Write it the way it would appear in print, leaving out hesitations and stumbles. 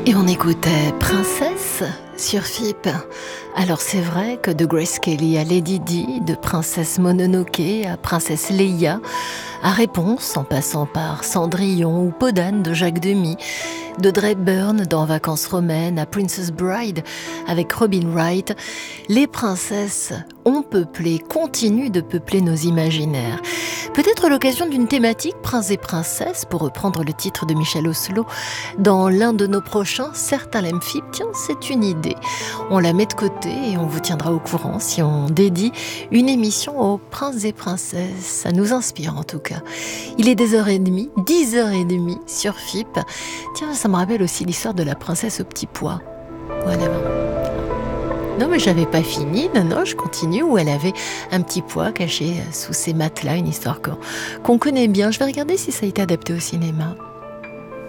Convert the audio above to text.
Et on écoutait Princesse sur FIP. Alors c'est vrai que de Grace Kelly à Lady Di, de Princesse Mononoke à Princesse Leia, à Réponse en passant par Cendrillon ou Peau d'âne de Jacques Demy, de Dre Byrne dans Vacances romaines à Princess Bride avec Robin Wright, les princesses ont peuplé, continuent de peupler nos imaginaires. Peut-être l'occasion d'une thématique Prince et Princesse, pour reprendre le titre de Michel Oslo, dans l'un de nos prochains, certains l'aiment FIP, tiens, c'est une idée. On la met de côté et on vous tiendra au courant si on dédie une émission aux princes et princesses. Ça nous inspire en tout cas. Il est 10h30 sur FIP. Tiens, ça me rappelle aussi l'histoire de la princesse au petit pois. Voilà. Non, mais j'avais pas fini. Non, je continue. Où elle avait un petit pois caché sous ses matelas. Une histoire qu'on connaît bien. Je vais regarder si ça a été adapté au cinéma.